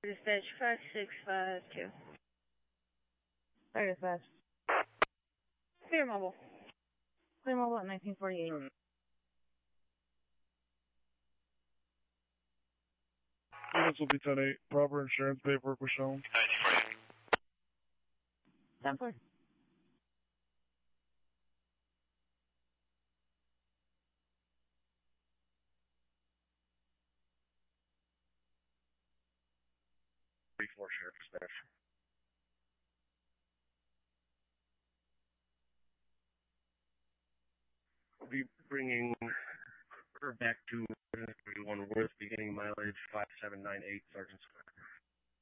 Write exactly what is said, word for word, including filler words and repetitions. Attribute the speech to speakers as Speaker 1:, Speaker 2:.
Speaker 1: Dispatch five six five two.
Speaker 2: Sorry, dispatch.
Speaker 1: Clear mobile.
Speaker 2: Clear mobile at nineteen forty-eight.
Speaker 3: This will be ten eight. Proper insurance paperwork was shown.
Speaker 4: nineteen forty-eight.
Speaker 2: ten four.
Speaker 3: Before sheriff dispatch.
Speaker 5: We'll be bringing her back to one Worth, beginning mileage five seven nine eight, Sergeant Square.